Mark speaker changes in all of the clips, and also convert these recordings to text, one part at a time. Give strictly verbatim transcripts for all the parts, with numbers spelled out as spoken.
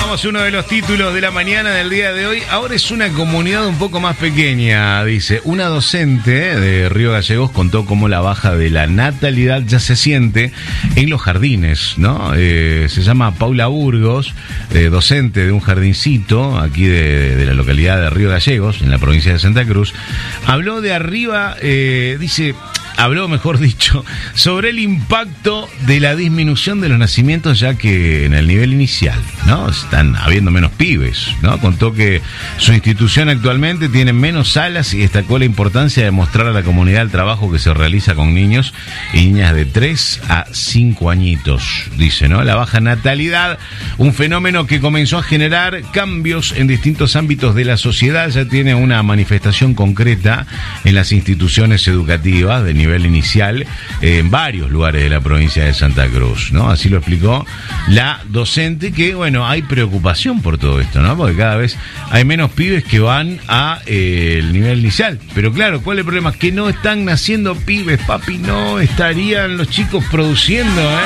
Speaker 1: Vamos, uno de los títulos de la mañana del día de hoy. Ahora es una comunidad un poco más pequeña, dice. Una docente de Río Gallegos contó cómo la baja de la natalidad ya se siente en los jardines, ¿no? Eh, se llama Paula Burgos, eh, docente de un jardincito aquí de, de la localidad de Río Gallegos, en la provincia de Santa Cruz. Habló de arriba, eh, dice... Habló, mejor dicho, sobre el impacto de la disminución de los nacimientos, ya que en el nivel inicial, ¿no? Están habiendo menos pibes, ¿no? Contó que su institución actualmente tiene menos salas y destacó la importancia de mostrar a la comunidad el trabajo que se realiza con niños y niñas de tres a cinco añitos, dice, ¿no? La baja natalidad, un fenómeno que comenzó a generar cambios en distintos ámbitos de la sociedad, ya tiene una manifestación concreta en las instituciones educativas de nivel nivel inicial eh, en varios lugares de la provincia de Santa Cruz, ¿no? Así lo explicó la docente, que bueno, hay preocupación por todo esto, ¿no? Porque cada vez hay menos pibes que van a eh, el nivel inicial. Pero claro, ¿cuál es el problema? Que no están naciendo pibes, papi, no estarían los chicos produciendo, ¿eh?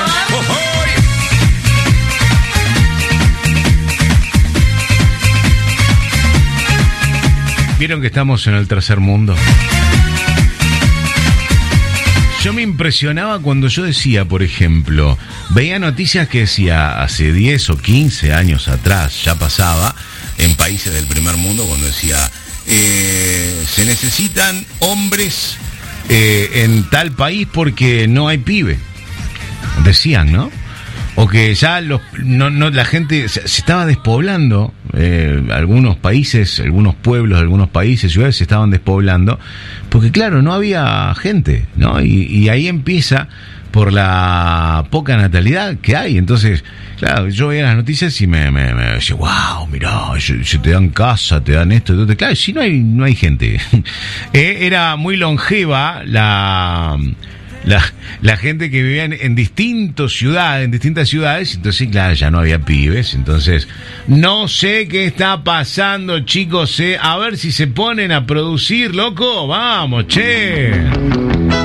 Speaker 1: ¿Vieron que estamos en el tercer mundo? Yo me impresionaba cuando yo decía, por ejemplo, veía noticias que decía hace diez o quince años atrás, ya pasaba, en países del primer mundo, cuando decía, eh, se necesitan hombres eh, en tal país porque no hay pibe. Decían, ¿no? O que ya los, no, no, la gente se, se estaba despoblando, eh, algunos países, algunos pueblos, algunos países, ciudades se estaban despoblando, porque claro, no había gente, ¿no? Y, y ahí empieza por la poca natalidad que hay. Entonces, claro, yo veía las noticias y me, me, me decía, wow, mirá, se, se te dan casa, te dan esto, esto. Claro, si no hay, no hay gente. eh, era muy longeva la... La, la gente que vivía en, en distintas ciudades, en distintas ciudades, entonces claro, ya no había pibes, entonces no sé qué está pasando, chicos, eh. A ver si se ponen a producir, loco, vamos, che.